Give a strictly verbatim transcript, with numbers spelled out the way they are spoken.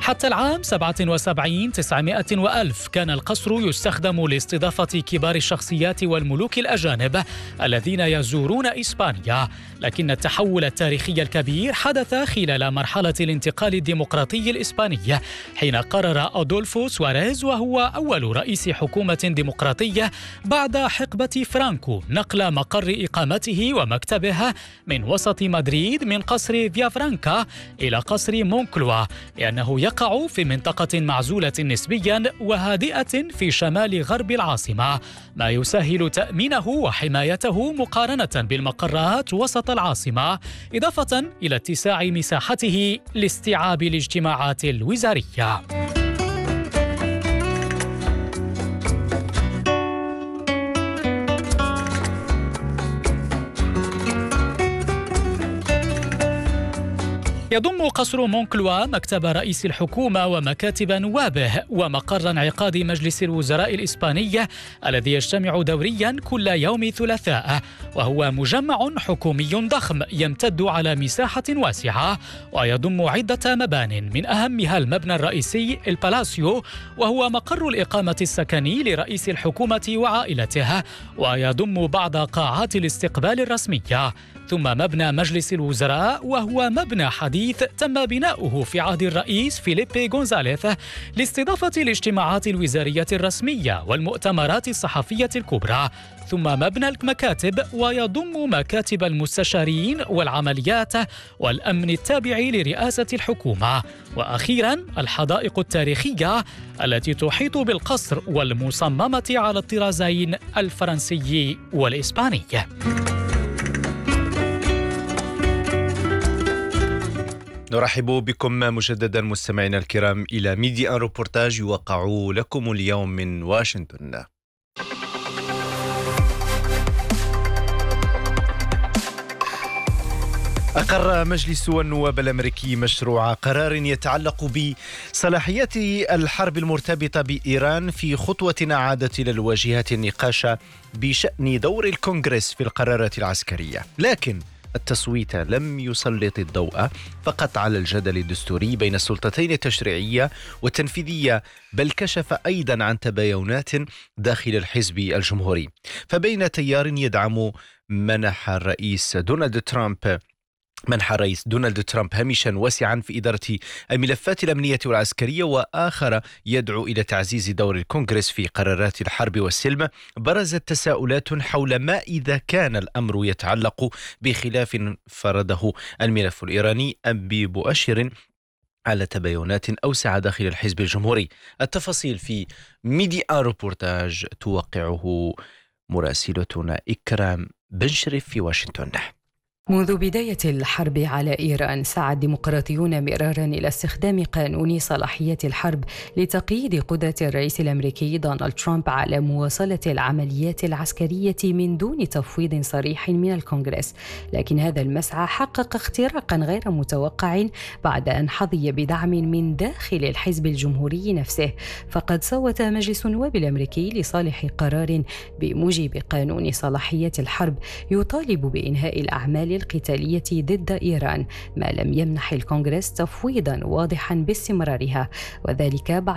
حتى العام سبعة وسبعين تسعمائة وألف كان القصر يستخدم لاستضافة كبار الشخصيات والملوك الأجانب الذين يزورون إسبانيا، لكن التحول التاريخي الكبير حدث خلال مرحلة الانتقال الديمقراطي الإسباني، حين قرر أدولفو سواريز وهو أول رئيس حكومة ديمقراطية بعد حقبة فرانكو نقل مقر إقامته ومكتبه من وسط مدريد من قصر فيافرانكا إلى قصر مونكلوا، لأنه يقع في منطقة معزولة نسبيا وهادئة في شمال غرب العاصمة، ما يسهل تأمينه وحمايته مقارنة بالمقرات وسط العاصمة، إضافة إلى اتساع مساحته لاستيعاب الاجتماعات الوزارية. يضم قصر مونكلوا مكتب رئيس الحكومة ومكاتب نوابه ومقر انعقاد مجلس الوزراء الإسباني الذي يجتمع دوريا كل يوم ثلاثاء، وهو مجمع حكومي ضخم يمتد على مساحة واسعة ويضم عدة مبان، من أهمها المبنى الرئيسي البالاسيو وهو مقر الإقامة السكني لرئيس الحكومة وعائلته، ويضم بعض قاعات الاستقبال الرسمية، ثم مبنى مجلس الوزراء وهو مبنى حديث تم بناؤه في عهد الرئيس فيليبي غونزاليث لاستضافة الاجتماعات الوزارية الرسمية والمؤتمرات الصحفية الكبرى، ثم مبنى المكاتب ويضم مكاتب المستشارين والعمليات والأمن التابع لرئاسة الحكومة، وأخيرا الحدائق التاريخية التي تحيط بالقصر والمصممة على الطرازين الفرنسي والإسباني. نرحب بكم مجددا مستمعينا الكرام إلى ميديا أن روبورتاج يوقع لكم اليوم من واشنطن. أقر مجلس النواب الأمريكي مشروع قرار يتعلق بصلاحيات الحرب المرتبطة بإيران في خطوة أعادت إلى الواجهات النقاش بشأن دور الكونغرس في القرارات العسكرية، لكن التصويت لم يسلط الضوء فقط على الجدل الدستوري بين السلطتين التشريعية والتنفيذية، بل كشف أيضا عن تباينات داخل الحزب الجمهوري، فبين تيار يدعم منح الرئيس دونالد ترامب منح الرئيس دونالد ترامب هامشا واسعا في إدارة الملفات الأمنية والعسكرية، وآخر يدعو إلى تعزيز دور الكونغرس في قرارات الحرب والسلم، برزت تساؤلات حول ما إذا كان الأمر يتعلق بخلاف فرضه الملف الإيراني أم بمؤشر على تباينات أوسع داخل الحزب الجمهوري. التفاصيل في ميديا روبورتاج توقعه مراسلتنا إكرام بن شريف في واشنطن. منذ بداية الحرب على إيران سعى الديمقراطيون مرارا إلى استخدام قانون صلاحية الحرب لتقييد قدرة الرئيس الأمريكي دونالد ترامب على مواصلة العمليات العسكرية من دون تفويض صريح من الكونغرس، لكن هذا المسعى حقق اختراقا غير متوقع بعد أن حظي بدعم من داخل الحزب الجمهوري نفسه، فقد صوت مجلس النواب الأمريكي لصالح قرار بموجب قانون صلاحية الحرب يطالب بإنهاء الأعمال القتالية ضد إيران، ما لم يمنح الكونغرس تفويضا واضحا باستمرارها، وذلك بعد